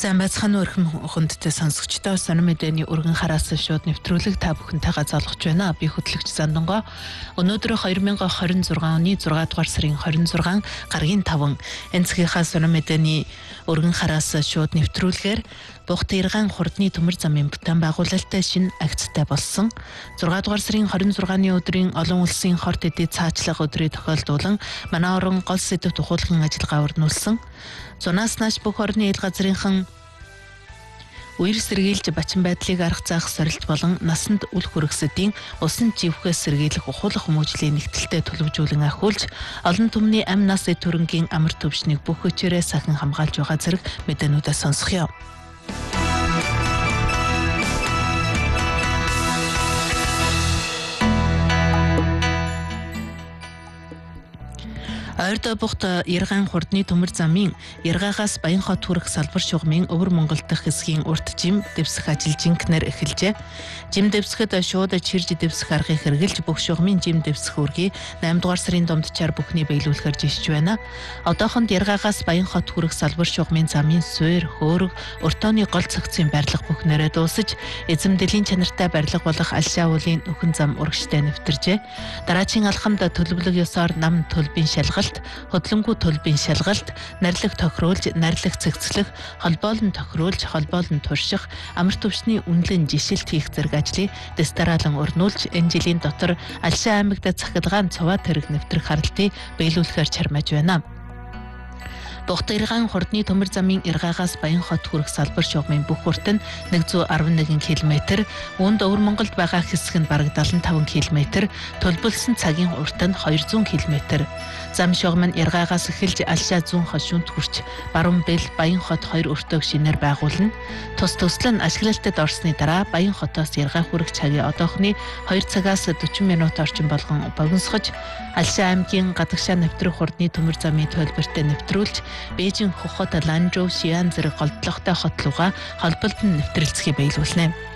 Сайн байцгаана өрхөн хүндтэй сонсогчдоо сонир мэдээний өргөн хараас шууд нэвтрүүлэг та бүхэнтэйгээ залгаж байна. Би хөтлөгч Зандонго. Өнөөдөр 2026 оны 6 дугаар сарын 26 гаргийн 5 энэ цагийнхаа сонир мэдээний өргөн хараас шууд нэвтрүүлгээр Бухт Ирган хурдны төмөр замын бүтээн байгуулалттай шинэ акцтай болсон. 6 дугаар сарын 26-ны өдрийн олон улсын хорт эдийн цаачлага өдрийг тохиолдуулан манай орон гол сэдэв тухуулгын ажиллагаа өрнүүлсэн. Зунаас нааш бүх орны ил газрынхан үер сэргийлж бачин байдлыг арга заах сорилт болон насанд үл хүргэсэдийн усан живхээс сэргийлэх ухуулах хүмүүжлийн нэгтэлтэд төлөвжүүлэн ахиулж олон түмний амь нас төрөнгийн амар төвшнийг бүх хүчээрээ сахин хамгаалж байгаа зэрэг мэдээнүүдээ сонсгоё. Ойрдоо Бухт Ирган хурдны төмөр замын Иргаагаас Баянхот хүрэх салбар шугамын өвөр Монгол дахь хэсгийн урт жим дэвсэх ажил жинкнэр эхэлжээ. Жим дэвсэхэд шууд чирж дэвсэх аргыг хэрэгжилж бүх шугамын жим дэвсэх үргийг 8 дугаар сарын дундчаар бүхний биелүүлэхээр жишж байна. Одоохонд Иргаагаас Баянхот хүрэх салбар шугамын замын суурь, хөөрөг, өртөөний гол цогцын барилга бүхнээрээ дуусаж, эзэмдэлийн чанартай барилга болох Алшаа уулын нөхөн зам урагштай нэвтэржээ. Дараагийн алхамд төлөвлөг ёсоор нам төлбийн шалгалт, хөдлөнгүү төлбийн шалгалт, нарилга тохируулж, нарилга цэгцлэх, холбоолон тохируулж, холбоолон турших, амар төвшний үнэлэн жишилт хийх зэрэг ажлыг дэстаралан өрнүүлж, энэ жилийн дотор Алшаа аймагт цахилгаан цуваа тэрэг нэвтрэх харалтыг биелүүлэхээр чармааж байна. Бухт Ирган хурдны төмөр замын Иргаагаас Баянхот хүрэх салбар шугамын бүх хүрт нь 111 км, үүнд өвөр Монголд байгаа хэсэг нь бараг 75 км, төлбөлсөн цагийн урт нь 200 км. Зам шугам нь Иргаагаас эхэлж Алшаа зүүн хошуунд хүрч баруун бэл Баянхот 2 өртөөг шинээр байгуулна. Төсөл нь ашиглалтад орсны дараа Баянхотоос Иргаа хүрэх цагийн одоохны 2 цагаас 40 минут орчим болгон богиносгож, Алшаа аймгийн Гадагшаа нэвтрэх хурдны төмөр замын төлбөртөө нэвтрүүлж, Бээжин, Хохот, Ланчжоу, Шиан зэрэг голдлоготой хот руугаа холболт нь нэвтрэлцэхийг биелүүлнэ.